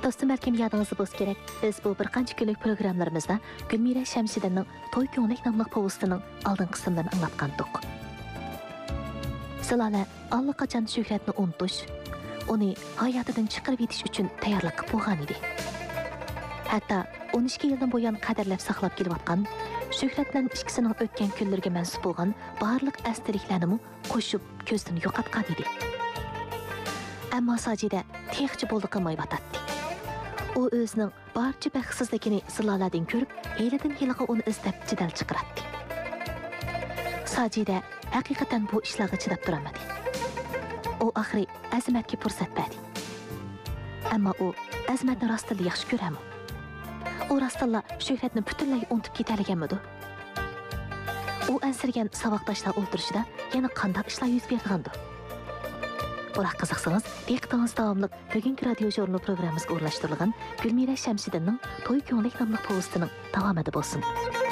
Dostum belki yadınızı boz gerek. Biz bu bir qancha günlük programlarımızda Gülmira Şemsiddinning To'y ko'nglik nomli povestining oldin qismlarini anglatgandik. Sizlar allaqachon Shuhratni unutish, uni hayotidan chiqarib yetish uchun tayyorlik qilib bo'lgan edi. Hatto 12 yildan buyon qadrlab saqlab kelayotgan Shuhrat bilan ikkisining o'tgan kunlarga mansub bo'lgan barliq astirliklarni qo'shib ko'zdan yo'qotgan edi. Ammo Sajida texchi bo'ldi qilmayotdi. U o'zining barcha baxtsizligini sizlardan ko'rib, helidan heliga uni izlab jidal chiqardi. Sajida haqiqatan bu ishlarga chidab turmadi. U oxiri Azmatga fursat berdi. Ammo u Azmatni rostdan yaxshi ko'rami? U rostdan Shuhratni butunlay unutib ketaliganmidi? U ansirgan saboqdoshlar o'ltirishida yana qanday ishlar yuz bergandi? Biroq qiziqsangiz, diqqatingiz davomli bugungi radio jurnal programmamizga o'rnashtirilgan Gülmira Şemsiddinning To'y ko'nglik nomli povestining davomida bo'lsin.